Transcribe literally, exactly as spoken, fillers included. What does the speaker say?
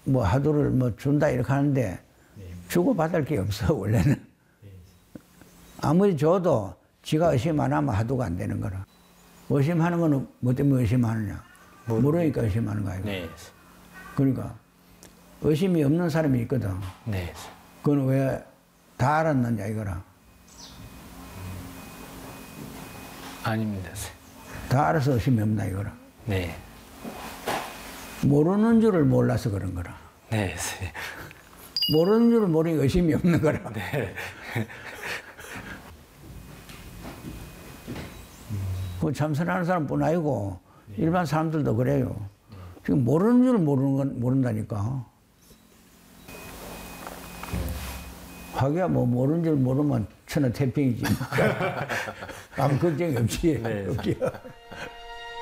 뭐 화두를 뭐 준다 이렇게 하는데 주고받을 게 없어 원래는. 아무리 줘도 지가 의심 안 하면 화두가 안 되는 거라. 의심하는 거는 뭐 때문에 의심하느냐. 모르니까 의심하는 거야. 네. 그러니까 의심이 없는 사람이 있거든. 네. 그건 왜 다 알았느냐 이거라. 아닙니다. 다 알아서 의심이 없나 이거라. 네. 모르는 줄을 몰라서 그런 거라. 네. 모르는 줄을 모르니 의심이 없는 거라. 네. 그 참선하는 사람뿐 아니고 일반 사람들도 그래요. 지금 모르는 줄을 모르는 건 모른다니까. 하기야 뭐 모르는 줄 모르면 천하태평이지. 아무 걱정이 없지. 네. 없지.